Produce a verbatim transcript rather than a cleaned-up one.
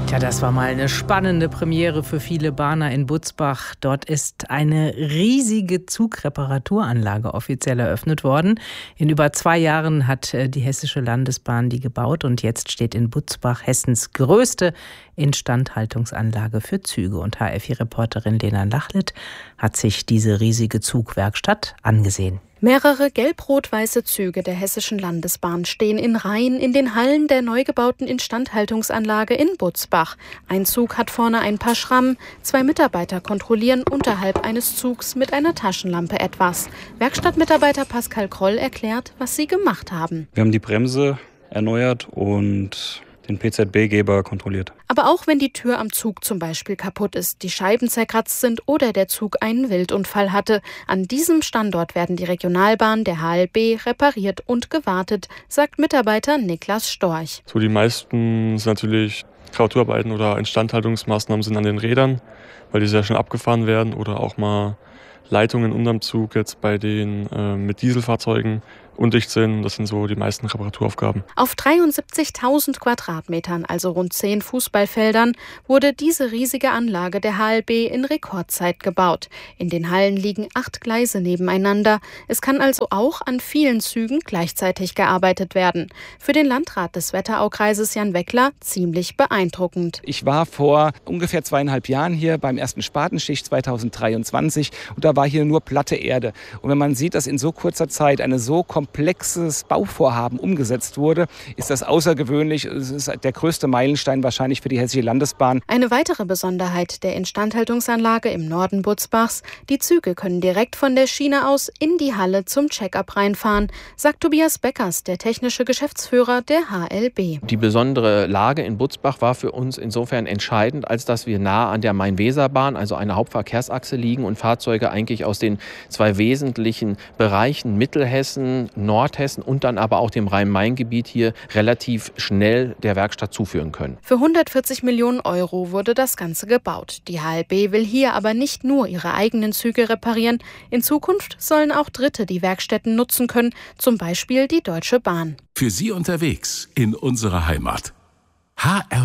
Tja, das war mal eine spannende Premiere für viele Bahner in Butzbach. Dort ist eine riesige Zugreparaturanlage offiziell eröffnet worden. In über zwei Jahren hat die Hessische Landesbahn die gebaut und jetzt steht in Butzbach Hessens größte Instandhaltungsanlage für Züge. Und H F I-Reporterin Lena Lachlet hat sich diese riesige Zugwerkstatt angesehen. Mehrere gelb-rot-weiße Züge der Hessischen Landesbahn stehen in Reihen in den Hallen der neu gebauten Instandhaltungsanlage in Butzbach. Ein Zug hat vorne ein paar Schrammen. Zwei Mitarbeiter kontrollieren unterhalb eines Zugs mit einer Taschenlampe etwas. Werkstattmitarbeiter Pascal Kroll erklärt, was sie gemacht haben. Wir haben die Bremse erneuert und den P Z B-Geber kontrolliert. Aber auch wenn die Tür am Zug zum Beispiel kaputt ist, die Scheiben zerkratzt sind oder der Zug einen Wildunfall hatte, an diesem Standort werden die Regionalbahnen der H L B repariert und gewartet, sagt Mitarbeiter Niklas Storch. So die meisten sind natürlich Reparaturarbeiten oder Instandhaltungsmaßnahmen sind an den Rädern, weil die sehr schnell abgefahren werden, oder auch mal Leitungen unterm Zug jetzt bei den äh, mit Dieselfahrzeugen undicht sind. Das sind so die meisten Reparaturaufgaben. Auf dreiundsiebzigtausend Quadratmetern, also rund zehn Fußballfeldern, wurde diese riesige Anlage der H L B in Rekordzeit gebaut. In den Hallen liegen acht Gleise nebeneinander. Es kann also auch an vielen Zügen gleichzeitig gearbeitet werden. Für den Landrat des Wetteraukreises Jan Weckler ziemlich beeindruckend. Ich war vor ungefähr zweieinhalb Jahren hier beim ersten Spatenstich zweitausenddreiundzwanzig und da war hier nur platte Erde. Und wenn man sieht, dass in so kurzer Zeit eine so komplexes Bauvorhaben umgesetzt wurde, ist das außergewöhnlich. Es ist der größte Meilenstein wahrscheinlich für die Hessische Landesbahn. Eine weitere Besonderheit der Instandhaltungsanlage im Norden Butzbachs: Die Züge können direkt von der Schiene aus in die Halle zum Check-up reinfahren, sagt Tobias Beckers, der technische Geschäftsführer der H L B. Die besondere Lage in Butzbach war für uns insofern entscheidend, als dass wir nah an der Main-Weser-Bahn, also einer Hauptverkehrsachse, liegen und Fahrzeuge eigentlich aus den zwei wesentlichen Bereichen Mittelhessen, Nordhessen und dann aber auch dem Rhein-Main-Gebiet hier relativ schnell der Werkstatt zuführen können. Für hundertvierzig Millionen Euro wurde das Ganze gebaut. Die H L B will hier aber nicht nur ihre eigenen Züge reparieren. In Zukunft sollen auch Dritte die Werkstätten nutzen können, zum Beispiel die Deutsche Bahn. Für Sie unterwegs in unserer Heimat. H R